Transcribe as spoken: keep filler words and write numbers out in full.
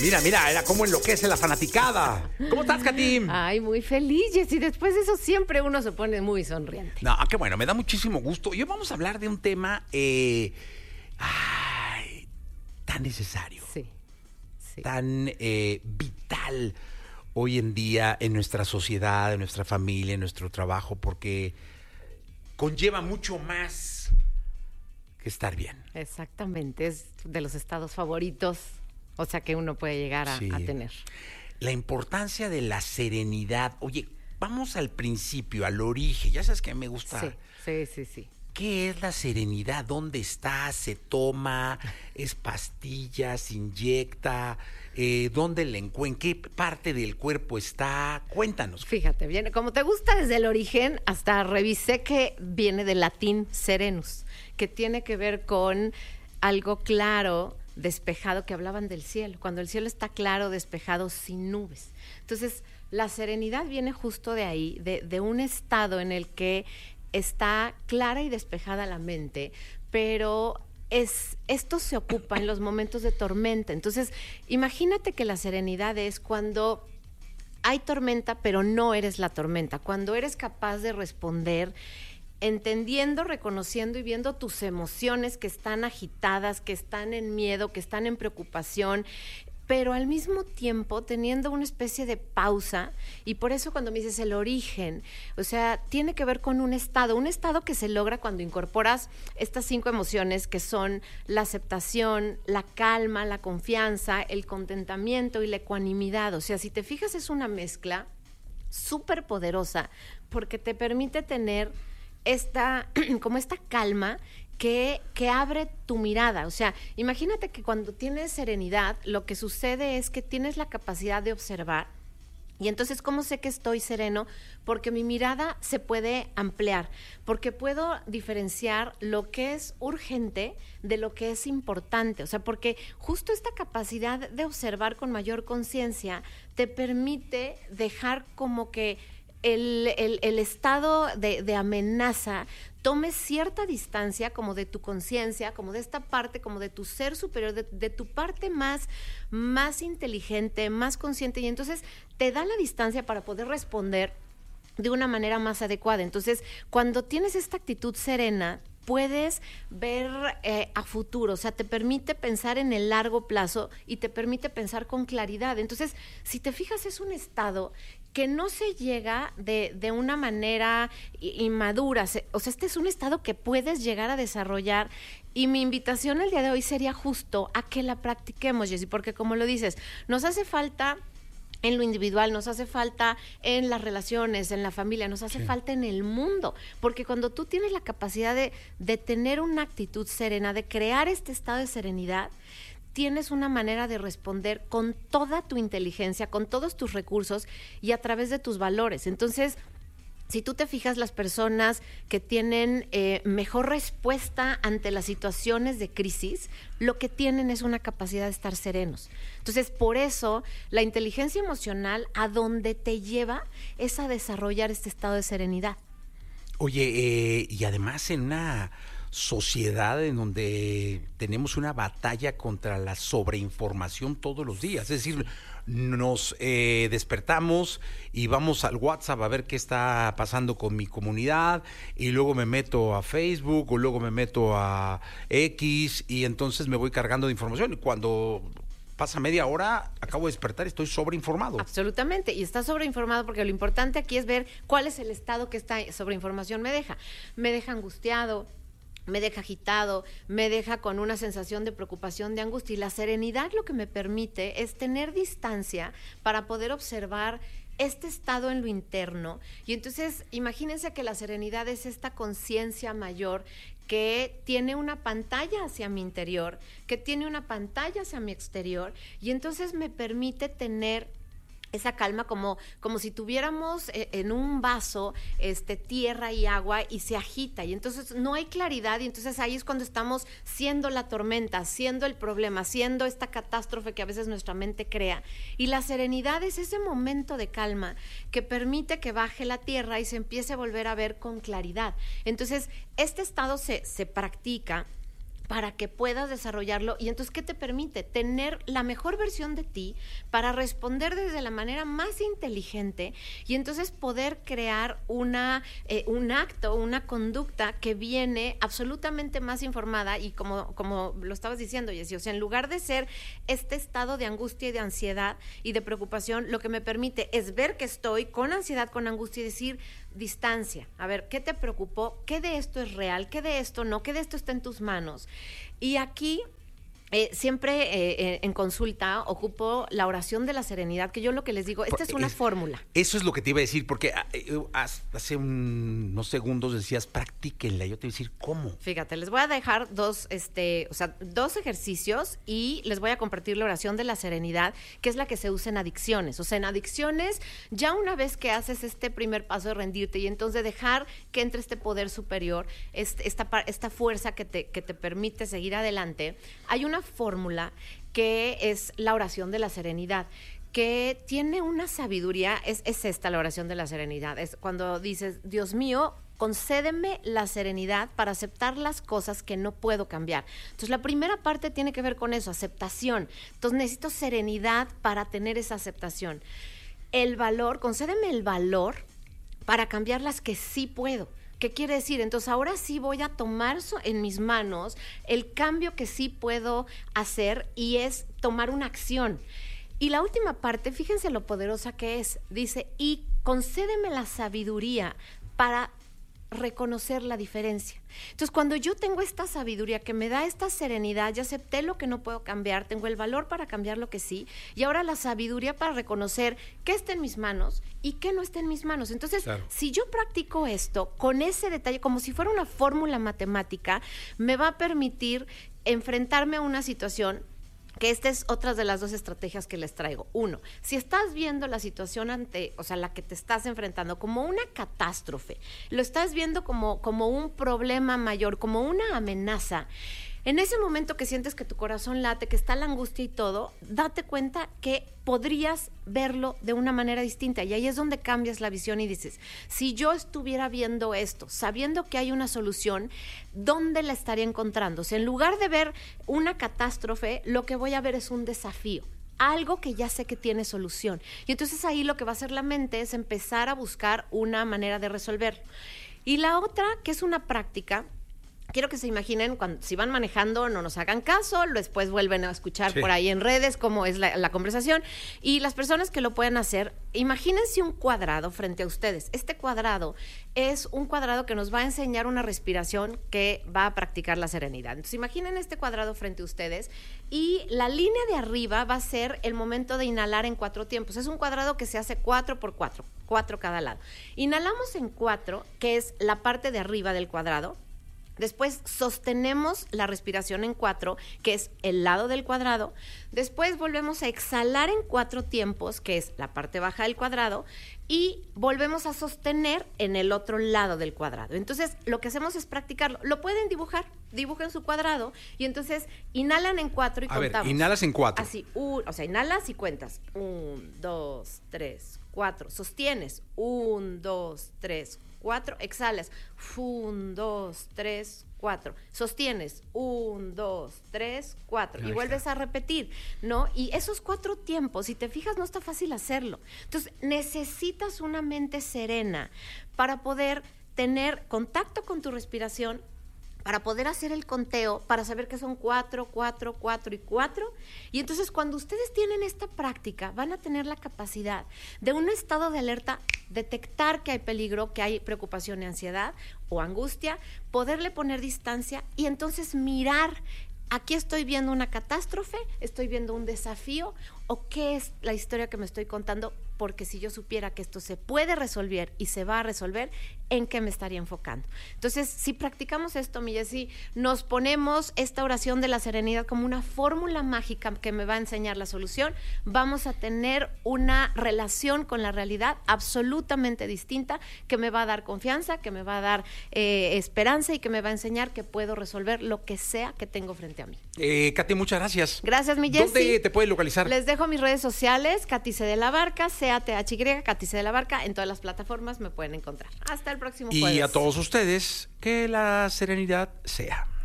Mira, mira, era como enloquece la fanaticada. ¿Cómo estás, Katim? Ay, muy feliz, Jessy. Después de eso siempre uno se pone muy sonriente. No, qué bueno, me da muchísimo gusto. Y hoy vamos a hablar de un tema eh, ay, tan necesario, Sí, sí. tan eh, vital hoy en día en nuestra sociedad, en nuestra familia, en nuestro trabajo, porque conlleva mucho más que estar bien. Exactamente, es de los estados favoritos, o sea, que uno puede llegar a, Sí. a tener. La importancia de la serenidad. Oye, vamos al principio, al origen. Ya sabes que me gusta. Sí, sí, sí, sí. ¿Qué es la serenidad? ¿Dónde está? ¿Se toma? ¿Es pastilla? ¿Se inyecta? Eh, ¿Dónde la encuentran? ¿En qué parte del cuerpo está? Cuéntanos. Fíjate, viene, como te gusta desde el origen, hasta revisé que viene del latín serenus, que tiene que ver con algo claro, despejado, que hablaban del cielo, cuando el cielo está claro, despejado, sin nubes. Entonces, la serenidad viene justo de ahí, de, de un estado en el que está clara y despejada la mente, pero es, esto se ocupa en los momentos de tormenta. Entonces, imagínate que la serenidad es cuando hay tormenta, pero no eres la tormenta, cuando eres capaz de responder entendiendo, reconociendo y viendo tus emociones que están agitadas, que están en miedo, que están en preocupación, pero al mismo tiempo teniendo una especie de pausa. Y por eso cuando me dices el origen, o sea, tiene que ver con un estado, un estado que se logra cuando incorporas estas cinco emociones que son la aceptación, la calma, la confianza, el contentamiento y la ecuanimidad. O sea, si te fijas, es una mezcla súper poderosa porque te permite tener esta, como esta calma que, que abre tu mirada. O sea, imagínate que cuando tienes serenidad, lo que sucede es que tienes la capacidad de observar. Y entonces, ¿cómo sé que estoy sereno? Porque mi mirada se puede ampliar, porque puedo diferenciar lo que es urgente de lo que es importante. O sea, porque justo esta capacidad de observar con mayor conciencia te permite dejar como que El, el, el estado de, de amenaza tome cierta distancia como de tu conciencia, como de esta parte, como de tu ser superior, de, de tu parte más, más inteligente, más consciente, y entonces te da la distancia para poder responder de una manera más adecuada. Entonces, cuando tienes esta actitud serena, puedes ver eh, a futuro, o sea, te permite pensar en el largo plazo y te permite pensar con claridad. Entonces, si te fijas, es un estado que no se llega de, de una manera inmadura. O sea, este es un estado que puedes llegar a desarrollar, y mi invitación el día de hoy sería justo a que la practiquemos, Jessy, porque como lo dices, nos hace falta en lo individual, nos hace falta en las relaciones, en la familia, nos hace Sí. falta en el mundo, porque cuando tú tienes la capacidad de, de tener una actitud serena, de crear este estado de serenidad, tienes una manera de responder con toda tu inteligencia, con todos tus recursos y a través de tus valores. Entonces, si tú te fijas, las personas que tienen eh, mejor respuesta ante las situaciones de crisis, lo que tienen es una capacidad de estar serenos. Entonces, por eso, la inteligencia emocional a donde te lleva es a desarrollar este estado de serenidad. Oye, eh, y además en una sociedad en donde tenemos una batalla contra la sobreinformación todos los días. Es decir, nos eh, despertamos y vamos al WhatsApp a ver qué está pasando con mi comunidad, y luego me meto a Facebook o luego me meto a X, y entonces me voy cargando de información, y cuando pasa media hora, acabo de despertar y estoy sobreinformado. Absolutamente, y está sobreinformado porque lo importante aquí es ver cuál es el estado que esta sobreinformación me deja. Me deja angustiado, me deja agitado, me deja con una sensación de preocupación, de angustia, y la serenidad lo que me permite es tener distancia para poder observar este estado en lo interno. Y entonces imagínense que la serenidad es esta conciencia mayor que tiene una pantalla hacia mi interior, que tiene una pantalla hacia mi exterior, y entonces me permite tener esa calma, como, como si tuviéramos eh, en un vaso este, tierra y agua, y se agita, y entonces no hay claridad, y entonces ahí es cuando estamos siendo la tormenta, siendo el problema, siendo esta catástrofe que a veces nuestra mente crea. Y la serenidad es ese momento de calma que permite que baje la tierra y se empiece a volver a ver con claridad. Entonces, este estado se, se practica para que puedas desarrollarlo. Y entonces, ¿qué te permite? Tener la mejor versión de ti para responder desde la manera más inteligente y entonces poder crear una, eh, un acto, una conducta que viene absolutamente más informada y como, como lo estabas diciendo, Jessy, o sea, en lugar de ser este estado de angustia y de ansiedad y de preocupación, lo que me permite es ver que estoy con ansiedad, con angustia y decir, distancia, a ver, ¿qué te preocupó? ¿Qué de esto es real? ¿Qué de esto no? ¿Qué de esto está en tus manos? Y aquí eh, siempre eh, eh, en consulta ocupo la oración de la serenidad, que yo lo que les digo, esta es una es, fórmula. Eso es lo que te iba a decir, porque eh, hace un, unos segundos decías, practíquenla. Yo te iba a decir, ¿cómo? Fíjate, les voy a dejar dos, este, o sea, dos ejercicios y les voy a compartir la oración de la serenidad, que es la que se usa en adicciones. O sea, en adicciones, ya una vez que haces este primer paso de rendirte y entonces dejar que entre este poder superior, este, esta, esta fuerza que te, que te permite seguir adelante, hay una fórmula que es la oración de la serenidad, que tiene una sabiduría, es, es esta la oración de la serenidad, es cuando dices, Dios mío, concédeme la serenidad para aceptar las cosas que no puedo cambiar. Entonces, la primera parte tiene que ver con eso, aceptación. Entonces, necesito serenidad para tener esa aceptación. El valor, concédeme el valor para cambiar las que sí puedo. ¿Qué quiere decir? Entonces, ahora sí voy a tomar en mis manos el cambio que sí puedo hacer y es tomar una acción. Y la última parte, fíjense lo poderosa que es. Dice, y concédeme la sabiduría para reconocer la diferencia. Entonces, cuando yo tengo esta sabiduría que me da esta serenidad, ya acepté lo que no puedo cambiar, tengo el valor para cambiar lo que sí, y ahora la sabiduría para reconocer qué está en mis manos y qué no está en mis manos. Entonces, claro, si yo practico esto con ese detalle, como si fuera una fórmula matemática, me va a permitir enfrentarme a una situación que esta es otra de las dos estrategias que les traigo. Uno, si estás viendo la situación ante, o sea, la que te estás enfrentando como una catástrofe, lo estás viendo como, como un problema mayor, como una amenaza, en ese momento que sientes que tu corazón late, que está la angustia y todo, date cuenta que podrías verlo de una manera distinta. Y ahí es donde cambias la visión y dices, si yo estuviera viendo esto, sabiendo que hay una solución, ¿dónde la estaría encontrando? O sea, en lugar de ver una catástrofe, lo que voy a ver es un desafío. Algo que ya sé que tiene solución. Y entonces ahí lo que va a hacer la mente es empezar a buscar una manera de resolverlo. Y la otra, que es una práctica, quiero que se imaginen, cuando, si van manejando, no nos hagan caso, después vuelven a escuchar sí. por ahí en redes cómo es la, la conversación. Y las personas que lo pueden hacer, imagínense un cuadrado frente a ustedes. Este cuadrado es un cuadrado que nos va a enseñar una respiración que va a practicar la serenidad. Entonces, imaginen este cuadrado frente a ustedes y la línea de arriba va a ser el momento de inhalar en cuatro tiempos. Es un cuadrado que se hace cuatro por cuatro, cuatro cada lado. Inhalamos en cuatro, que es la parte de arriba del cuadrado. Después sostenemos la respiración en cuatro, que es el lado del cuadrado. Después volvemos a exhalar en cuatro tiempos, que es la parte baja del cuadrado. Y volvemos a sostener en el otro lado del cuadrado. Entonces, lo que hacemos es practicarlo. Lo pueden dibujar, dibujen su cuadrado. Y entonces, inhalan en cuatro y a contamos. Ver, inhalas en cuatro. Así, un, o sea, inhalas y cuentas. Un, dos, tres, cuatro. Sostienes. Un, dos, tres, cuatro, exhalas, un, dos, tres, cuatro, sostienes, un, dos, tres, cuatro, y vuelves a repetir, ¿no? Y esos cuatro tiempos, si te fijas, no está fácil hacerlo. Entonces, necesitas una mente serena para poder tener contacto con tu respiración, para poder hacer el conteo, para saber que son cuatro, cuatro, cuatro y cuatro. Y entonces cuando ustedes tienen esta práctica, van a tener la capacidad de un estado de alerta, detectar que hay peligro, que hay preocupación y ansiedad o angustia, poderle poner distancia y entonces mirar, aquí estoy viendo una catástrofe, estoy viendo un desafío, o qué es la historia que me estoy contando, porque si yo supiera que esto se puede resolver y se va a resolver, ¿en qué me estaría enfocando? Entonces, si practicamos esto, mi Jessy, nos ponemos esta oración de la serenidad como una fórmula mágica que me va a enseñar la solución, vamos a tener una relación con la realidad absolutamente distinta, que me va a dar confianza, que me va a dar eh, esperanza y que me va a enseñar que puedo resolver lo que sea que tengo frente a mí. Eh, Katy, muchas gracias. Gracias, mi Jessy. ¿Dónde te puedes localizar? Les dejo mis redes sociales, Katy C. de la Barca, C A T H Y, Katy C. de la Barca, en todas las plataformas me pueden encontrar. Hasta el próximo jueves. Y a todos ustedes, que la serenidad sea.